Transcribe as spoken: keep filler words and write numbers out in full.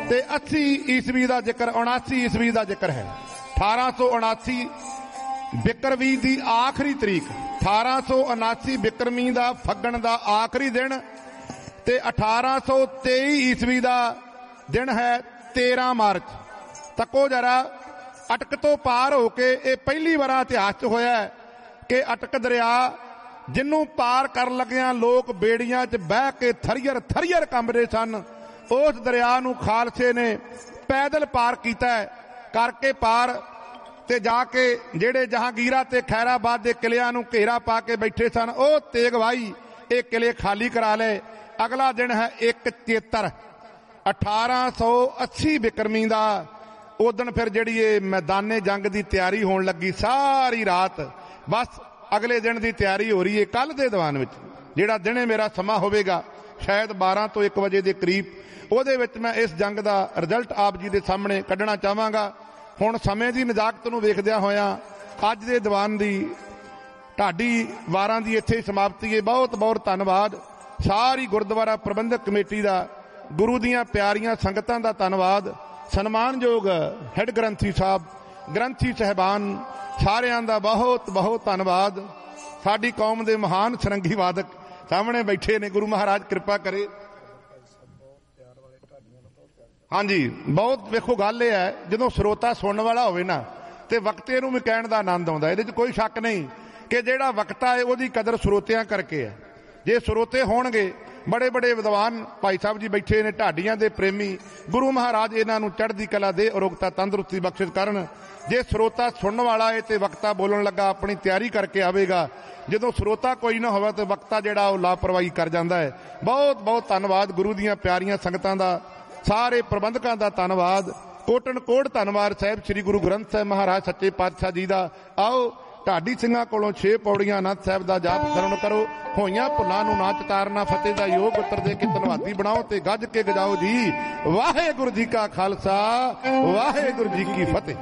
ਤੇ अस्सी ईस्वी का जिक्र उनासी ईस्वी का जिक्र है। अठारह सौ उनासी बिक्रमी की आखिरी तरीक, अठारह सौ उनासी बिक्रमी का फग्गण का आखिरी दिन ते अठारह सौ तेई ईस्वी का दिन है तेरह मार्च। तको जरा अटक तो पार होके ये पहली बार इतिहास च होया है कि अटक दरिया जिन्हों पार कर लगिया लोग बेड़ियां च बह के थरियर थरियर कंबदे सन, उस दरिया नूं खालसे ने पैदल पार किया है। करके पार ते जाके जेड़े जहांगीरा ते खैराबाद के किलियां नूं घेरा पा के बैठे सन, ओ तेग भाई ये किले खाली करा ले। अगला दिन है एक चेतर अठारह सौ अस्सी बिक्रमी का। उस दिन फिर जिहड़ी ये मैदाने जंग की तैयारी होने लगी, सारी रात बस अगले दिन की तैयारी हो रही है। कल के दीवान में जिहड़ा दिने मेरा समा होवेगा शायद बारह तो एक बजे के करीब, ਉਹਦੇ ਵਿੱਚ मैं इस जंग का रिजल्ट आप जी के सामने कढ़ना चाहांगा। हुण समय की नजाकत नूं वेखदिआं होइआं अज दे दीवान की ढाडी वारां की इत्थे समाप्ति है। बहुत बहुत धन्नवाद सारी गुरुद्वारा प्रबंधक कमेटी का, गुरु दीआं प्यारियां संगतां दा धन्नवाद, सन्मानयोग हैड ग्रंथी साहब, ग्रंथी साहबान सारियां दा बहुत बहुत धन्नवाद। साडी कौम दे महान सरंगी वादक सामने बैठे ने, गुरु महाराज कृपा करे। हाँ जी, बहुत वेखो गल यह है जो स्रोता सुनने वाला होवे ना ते वक्ते नूं भी कहण दा आनंद आउंदा। इहदे च कोई शक नहीं कि जिहड़ा वक्ता है उहदी कदर स्रोतियां करके है। जे स्रोते होणगे, बड़े बड़े विद्वान भाई साहब जी बैठे ने, ढाडियां दे प्रेमी, गुरु महाराज इन्हां नूं चढ़दी कला दे, अरोगता तंदुरुस्ती बख्शिश करन। जे स्रोता सुनने वाला है तो वक्ता बोलण लगा अपनी तैयारी करके आवेगा, जो श्रोता कोई ना होवे तो वक्ता जिहड़ा ओह लापरवाही कर जांदा है। बहुत बहुत धन्नवाद गुरु दीआं प्यारियां संगतां दा, सारे प्रबंधकां दा धन्नवाद, कोटन कोट धन्नवाद साहिब श्री गुरु ग्रंथ साहिब महाराज सच्चे पातशाह जी दा। आओ ढाडी सिंघां कोलों छे पौड़ियां आनंद साहिब दा जाप सरवण करो। होइयां भुल्लां नूं ना चतारना, फतेह दा योग उत्तर दे के धन्नवादी बनाओ ते गज के गजाओ जी। वाहिगुरू जी का खालसा, वाहिगुरू जी की फतेह।